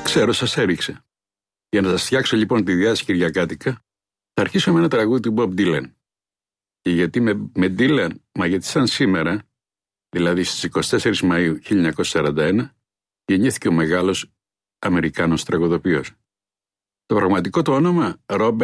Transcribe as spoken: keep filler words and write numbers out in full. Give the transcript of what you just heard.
ξέρω, σας έριξε. Για να σας φτιάξω λοιπόν τη διάθεση κυριακάτικα, θα αρχίσω με ένα τραγούδι του Bob Dylan. Και γιατί με, με Dylan, μα γιατί σαν σήμερα, δηλαδή στις εικοστή τέταρτη Μαΐου χίλια εννιακόσια σαράντα ένα, γεννήθηκε ο μεγάλος Αμερικάνος τραγουδοποιός. Το πραγματικό του όνομα, Robert